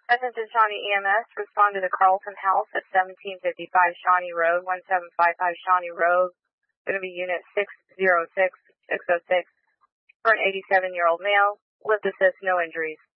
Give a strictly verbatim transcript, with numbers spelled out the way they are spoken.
Attention Shawnee E M S, respond to the Carlton House at seventeen fifty-five Shawnee Road, one seven five five Shawnee Road. Going to be unit six zero six six oh six for an eighty-seven-year-old male. Lift assist, no injuries.